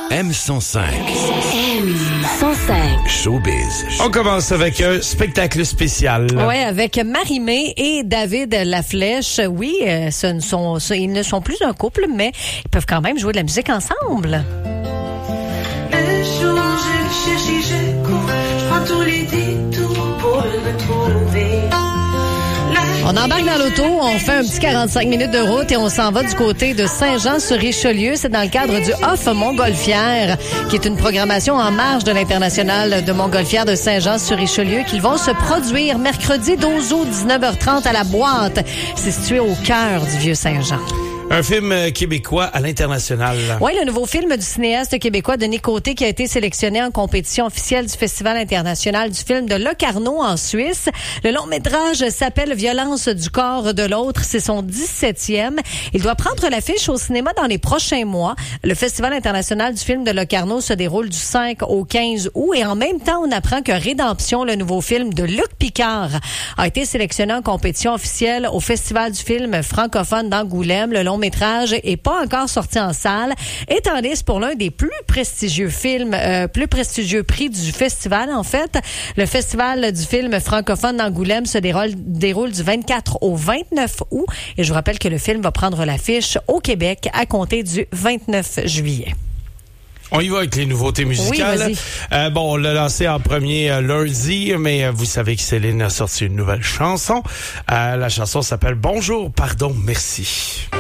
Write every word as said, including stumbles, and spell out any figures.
M cent cinq. M cent cinq. Showbiz. On commence avec un spectacle spécial. Oui, avec Marie-Mé et David Laflèche. Oui, euh, ce ne sont, ce, ils ne sont plus un couple, mais ils peuvent quand même jouer de la musique ensemble. Le jour, je le cherche et je cours. Je prends tous les détours pour le retrouver. On embarque dans l'auto, on fait un petit quarante-cinq minutes de route et on s'en va du côté de Saint-Jean-sur-Richelieu. C'est dans le cadre du Off Montgolfière, qui est une programmation en marge de l'International de Montgolfière de Saint-Jean-sur-Richelieu, qui vont se produire mercredi douze août, dix-neuf heures trente à la Boîte. C'est situé au cœur du Vieux-Saint-Jean. Un film québécois à l'international. Oui, le nouveau film du cinéaste québécois Denis Côté qui a été sélectionné en compétition officielle du Festival international du film de Locarno en Suisse. Le long métrage s'appelle Violence du corps de l'autre. C'est son dix-septième. Il doit prendre l'affiche au cinéma dans les prochains mois. Le Festival international du film de Locarno se déroule du cinq au quinze août et en même temps, on apprend que Rédemption, le nouveau film de Luc Picard, a été sélectionné en compétition officielle au Festival du film francophone d'Angoulême. Le long métrage est pas encore sorti en salle, est en liste pour l'un des plus prestigieux films, euh, plus prestigieux prix du festival. En fait, le Festival du film francophone d'Angoulême se déroule, déroule du vingt-quatre au vingt-neuf août. Et je vous rappelle que le film va prendre l'affiche au Québec à compter du vingt-neuf juillet. On y va avec les nouveautés musicales. Oui, euh, bon, on l'a lancé en premier euh, lundi, mais euh, vous savez que Céline a sorti une nouvelle chanson. Euh, la chanson s'appelle Bonjour, pardon, merci.